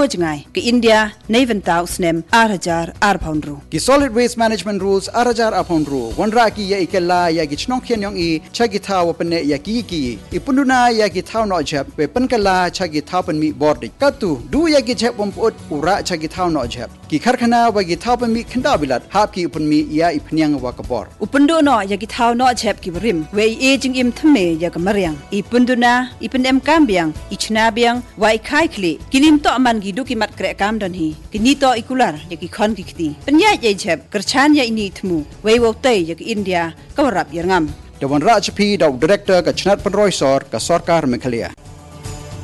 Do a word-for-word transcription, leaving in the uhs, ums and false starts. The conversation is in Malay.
ko jangai ke India neven tau snem arajar arpaundru ki solid waste management rules arajar arpaundru wanra ki ya ikella ya gi chnong khen yong i chagi thaw pne ya ki ki ipunduna ya gi thaw no jap pe pankala chagi thaw pan mi board katu du ya gi jap pom pot ura chagi thaw no jap ki kharkhana wa gi thaw pan mi khanda bilat hap ki upun mi ya ipnyang wa kabor upundu no ya gi thaw no jap ki brim we aging im thme ya ga maryang ipunduna ipendem kambiang ichna biang wa ikhai khli kilim to man gi du ki mat kre kam don hi kini to ikular ya ki khon ki khti penya ye jap kerchan ya ini thmu we wo te ya ki India kawarap yerngam the one raj p the director ka chnat panroi sor ka sarkar mekhalia